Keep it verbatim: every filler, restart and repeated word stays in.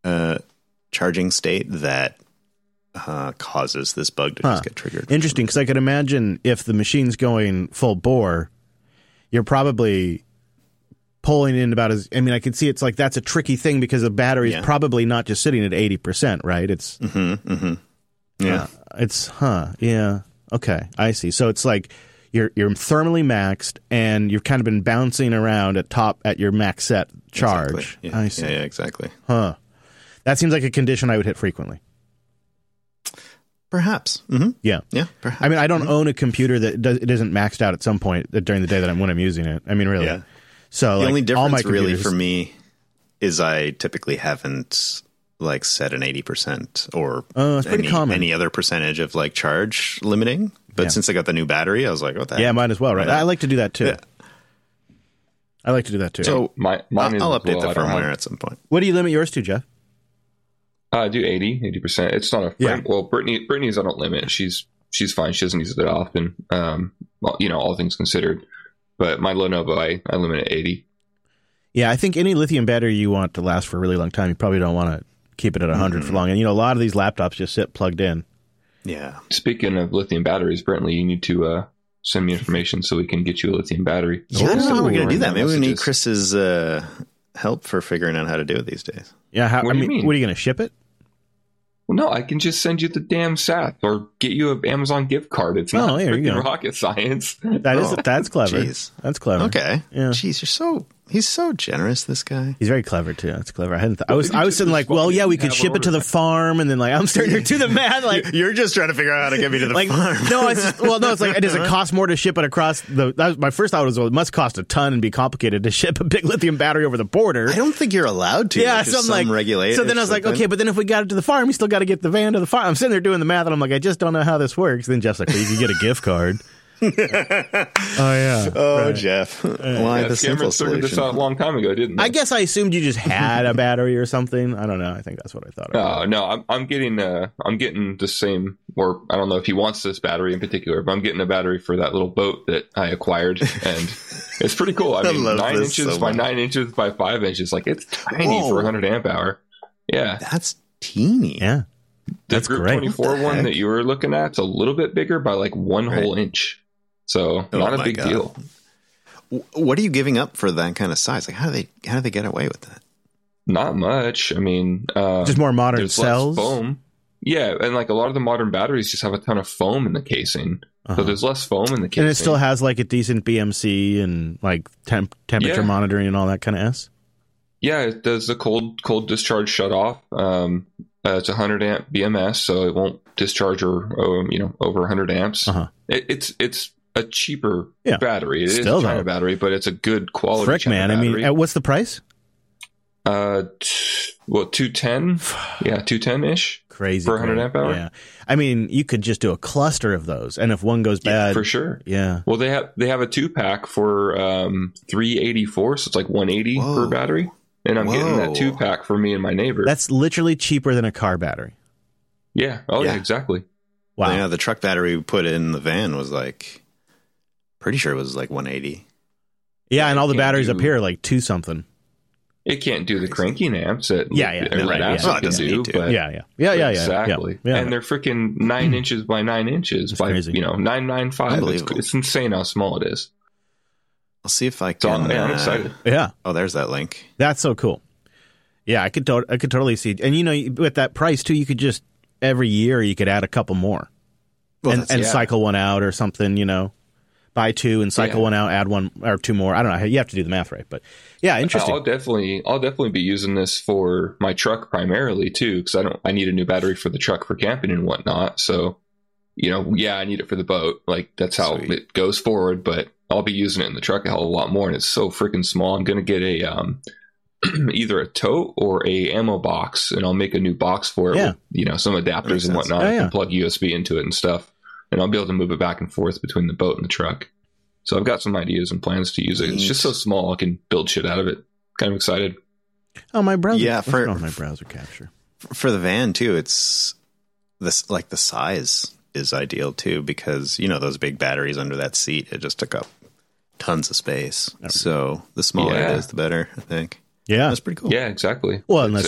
uh, charging state that uh, causes this bug to huh. just get triggered. Interesting, because I could imagine if the machine's going full bore, you're probably pulling in about as, I mean, I can see it's like that's a tricky thing because the battery is Yeah. probably not just sitting at eighty percent, right? It's, Mm-hmm, mm-hmm. Yeah. uh, it's, huh, yeah, okay, I see. So it's like you're you're thermally maxed and you've kind of been bouncing around at top at your max set charge. Exactly. Yeah. I see. Yeah, yeah, exactly. Huh. That seems like a condition I would hit frequently. Perhaps. Mm-hmm. Yeah. Yeah, perhaps. I mean, I don't Mhm. own a computer that does, it isn't maxed out at some point during the day that I'm when I'm using it. I mean, really. Yeah. So The like, only all my difference really computers- for me is I typically haven't like set an eighty percent or Oh, it's pretty any, common. any other percentage of like charge limiting. But Yeah. since I got the new battery, I was like, what the Yeah, heck? mine as well, right? Why not? I like to do that too. Yeah. I like to do that too. So My, mine is I'll as update well. the I don't firmware have- at some point. What do you limit yours to, Jeff? Uh, I do eighty, eighty percent. It's not a Yeah. frame. Well, Brittany, Brittany's I don't limit. She's she's fine. She doesn't use it that often. Um, well, you know, all things considered. But my Lenovo, I, I limit at eighty. Yeah, I think any lithium battery you want to last for a really long time, you probably don't want to keep it at one hundred Mm-hmm. for long. And, you know, a lot of these laptops just sit plugged in. Yeah. Speaking of lithium batteries, Brentley, you need to uh, send me information so we can get you a lithium battery. Yeah, I don't know how we're going to do that. Run Maybe we need messages. Chris's uh, help for figuring out how to do it these days. Yeah, how, What I do you mean, mean? what are you going to ship it? Well, no, I can just send you the damn S A T or get you an Amazon gift card. It's Oh, not there you freaking go. rocket science. That is Oh, that's clever. jeez. That's clever. Okay. Yeah. Jeez, you're so he's so generous, this guy. He's very clever too. That's clever. I hadn't. Th- I was. Well, I you was just sitting like, well, yeah, we have could an ship it to order. the farm, and then like I'm starting to do the math. Like, You're just trying to figure out how to get me to the like farm. no, it's just, well, no, it's like does it cost more to ship it across the? That was, my first thought was, well, it must cost a ton and be complicated to ship a big lithium battery over the border. I don't think you're allowed to. Yeah, like, so there's I'm like, some regulation. so then I was like, okay, but then if we got it to the farm, we still got to get the van to the farm. I'm sitting there doing the math, and I'm like, I just don't know how this works. Then Jeff's like, well, you can get a gift card. Oh yeah. oh, Right. Jeff, why Yeah, the simple Cameron figured this out a solution? long time ago, didn't they? I guess I assumed you just had a battery or something. I don't know. I think that's what I thought. No, no, I'm I'm getting uh I'm getting the same, or I don't know if he wants this battery in particular, but I'm getting a battery for that little boat that I acquired, and it's pretty cool. I I mean, love nine this inches so by much. nine inches by five inches, like it's tiny Whoa. for one hundred amp hour. Yeah, That's teeny. Yeah. the That's Group great. twenty-four What the one heck? that you were looking at, it's a little bit bigger by like one Right. whole inch, so Oh not a my big God. deal. W- What are you giving up for that kind of size? Like, how do they how do they get away with that? Not much. I mean, uh, Just more modern there's cells. less foam. Yeah, and like a lot of the modern batteries just have a ton of foam in the casing, Uh-huh. so there's less foam in the casing. And it still has like a decent B M C and like temp- temperature Yeah. monitoring and all that kind of S. Yeah, it does the cold cold discharge shut off. Um, uh, it's a hundred amp B M S, so it won't discharge or um, you know over hundred amps. Uh-huh. It, it's it's a cheaper Yeah. battery. It is Still, a China though. battery, but it's a good quality. Frick, China man. I mean, battery. uh, what's the price? uh, t- well, two ten. Yeah, two ten ish. Crazy. For one hundred great. amp hour? Yeah. I mean, you could just do a cluster of those. And if one goes Yeah, bad. for sure. Yeah. Well, they have they have a two pack for um three eighty four, so it's like one eighty Whoa. per battery, and I'm getting Whoa. that two pack for me and my neighbor. That's literally cheaper than a car battery. yeah. Oh yeah, Yeah. exactly. Wow. Yeah, the truck battery we put in the van was like, pretty sure it was like one eighty. Yeah, and all the can't batteries do- up here are like two something. It can't do the cranking amps that Yeah, yeah, that no, right, NASA yeah. Well, it can doesn't do, need to. but Yeah, yeah. Yeah, yeah, yeah. exactly. Yeah, yeah. And they're freaking nine inches by nine inches That's by crazy. you know nine nine five. It's, Unbelievable. it's insane how small it is. I'll see if I So can. I'm, yeah, I'm uh, excited. yeah. Oh, there's that link. That's so cool. Yeah, I could to- I could totally see. And you know, with that price too, you could just every year you could add a couple more. Well, and that's- and yeah. cycle one out or something, you know. Buy two and cycle Yeah. one out, add one or two more. I don't know. You have to do the math right, but yeah, interesting. I'll definitely, I'll definitely be using this for my truck primarily too, because I don't, I need a new battery for the truck for camping and whatnot. So, you know, yeah, I need it for the boat. Like that's how Sweet. it goes forward. But I'll be using it in the truck a hell of a lot more, and it's so freaking small. I'm gonna get a um, either a tote or a ammo box, and I'll make a new box for it. Yeah. With, you know, some Makes adapters and sense. whatnot. Oh, I yeah. can plug U S B into it and stuff, and I'll be able to move it back and forth between the boat and the truck. So I've got some ideas and plans to use it. It's just so small, I can build shit out of it. Kind of excited. oh, my browser. Yeah, what's for- wrong with my browser capture. For the van too, it's this like the size is ideal too, because you know those big batteries under that seat, it just took up tons of space. So the smaller Yeah. it is, the better, I think. Yeah. That's pretty cool. Yeah, exactly. Well, Like I unless